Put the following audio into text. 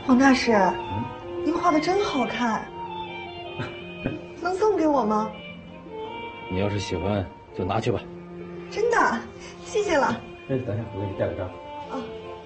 王大师，您画的真好看，能送给我吗？ 你要是喜欢，就拿去吧。 真的，谢谢了。 哎，等一下，我给你盖个章。 啊。